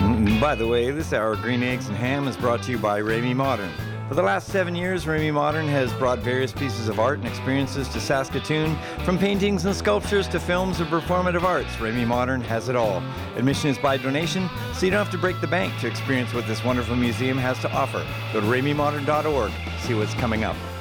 By the way, this hour of Green Eggs and Ham is brought to you by Ramey Modern. For the last 7 years, Ramey Modern has brought various pieces of art and experiences to Saskatoon, from paintings and sculptures to films and performative arts. Ramey Modern has it all. Admission is by donation, so you don't have to break the bank to experience what this wonderful museum has to offer. Go to RameyModern.org, see what's coming up.